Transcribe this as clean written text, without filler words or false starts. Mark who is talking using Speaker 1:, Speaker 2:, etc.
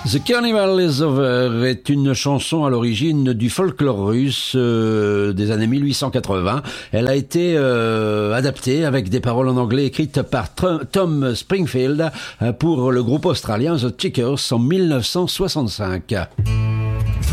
Speaker 1: The Carnival is Over est une chanson à l'origine du folklore russe des années 1880. Elle a été adaptée avec des paroles en anglais écrites par Tom Springfield pour le groupe australien The Checkers en 1965.